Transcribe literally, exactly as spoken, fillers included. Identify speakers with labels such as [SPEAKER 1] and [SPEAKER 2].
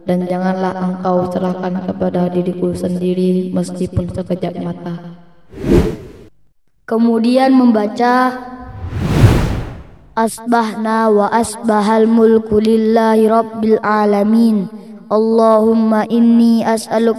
[SPEAKER 1] dan janganlah engkau serahkan kepada diriku sendiri meskipun sekejap mata.
[SPEAKER 2] Kemudian membaca Asbahna wa asbahal mulku lillahi rabbil alamin. Allahumma inni as'aluka